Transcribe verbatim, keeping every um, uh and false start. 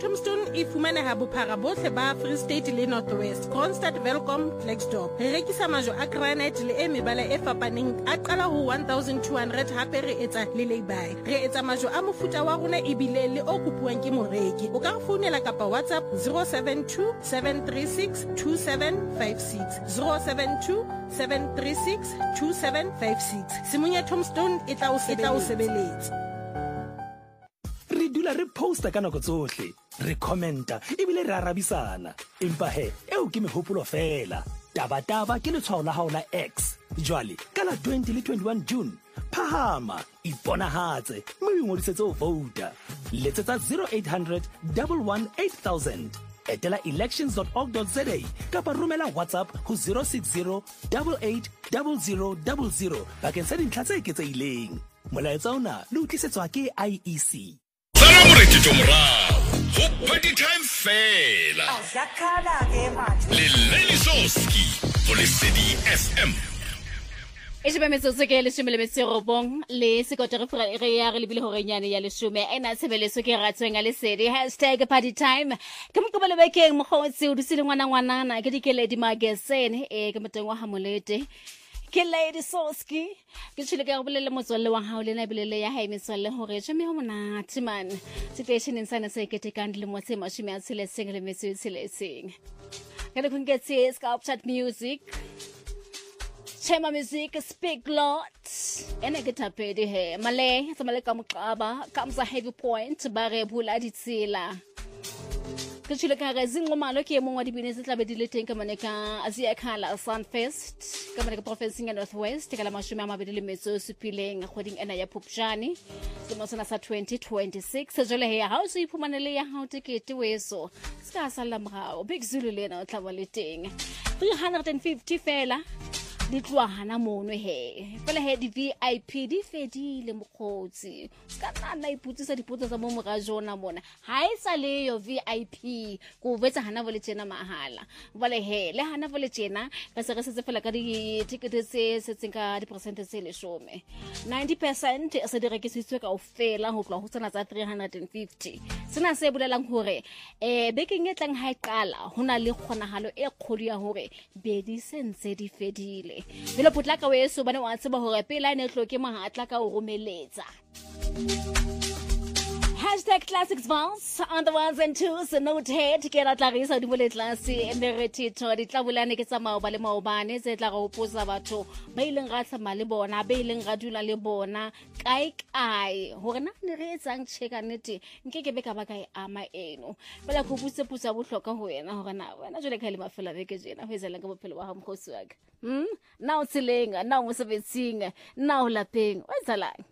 Tombstone e fumaneha bophara bohle ba Free State le North West, Kroonstad, Welkom, Klerksdorp. Re rekisa majwe a granite le e mebala e fapaneng a qala ho one thousand two hundred hape re etsa le lay-by. Re etsa majwe a mofuta wa rona ebile le o kopuwang ke moreki. O ka re founela kapa WhatsApp zero seven two seven three six two seven five six zero seven two seven three six two seven five six. Simunya Tombstone e tla o sebeletsa. Re dula re posta ka nako tsohle, re commenta ebile re arabisana. Empa he eo ke mehopolo fela. Taba taba ke letshwao la hao la X. Jwale ka la twenty le twenty-one June, phahama iponahatse mo ingodisetse ho vouta. Letsetsa zero eight hundred one one eight thousand. Etela elections dot org dot za kapa romela WhatsApp ho zero six zero eight eight zero zero zero zero bakeng sa dintlha tse eketsehileng. Molaetsa ona le utlisetswa ke I E C. Ho Party Time fela le Lenny Soski ho Lesedi F M. E shebe metsotso ke le shome le metserobong le sekotore re ya re lebile hore nyane ya leshome ena tshebeleso ke ratsweng a Lesedi hashtag Party Time ke mokobele bekeng mogotsi o dusile ngwana ngwanana ke dikeledi magazine e ke moteng wa Hamolete ke Lady Soski ke tshile ke go bolele motswalle wa hao le na bolele ya hae metswalle hore tsheme ho monate man stationeng sana se ketekang le motse mashime a tshile seng le metsi tshile seng ke le kungetse Sculptured Music Chema Music Speak Lot ene ke tapedi he male tsamale ka moqaba comes a heavy point ba re bula ditsela ke tshile ka ga zingomalo ke mongwa di bine se tlabe di le teng ka maneka Asia Khala Sunfest ka maneka Province ya North West ka la mashome a mabedi le metso supileng kgoding ena ya Phupjane semo sona sa twenty twenty-six jole he ha o se iphumanele ya hao tikete weso ska sala mrao Big Zulu lena o tla ba le teng three hundred fifty fela di tloana mono he fela he di V I P di fedile mokgotsi ska nna iputsisa dipotso tsa mo moga jona mona ha e sa le yo V I P go betsa hana vole tjena mahala vole he le hana vole tjena ka se re setse fela ka di tickets se setseng ka di percent tse le shome ninety percent se di rekisitswe ka ofela ho tloa ho tsena tsa three hundred fifty sena se bolelang hore eh bekeng e tlang ha e qala hona le kgonahalo e kgolo ya hore be di sentse di fedile Velo putlaka weso bane wa tseba hore pela ene hloke mahatla ka o romeletsa Hashtag Classics Vance on the ones and twos note head ke ra tlarisa di bole tlase ene re titho di tlabulane ke tsamao ba le maobane tse tla go posa batho ba ileng ga tlama le bona ba ileng ga dula le bona kai kai hore na ne re etsang cheka nete nke ke be ka ba kai ama eno bala go butse putsa bohloka ho wena hore na wena jole ka le mafela beke jena ho ezela ka bophelo wa ha mkhosi wa ka hm na o tselenga na o mosebetsing na o lapeng o etsalang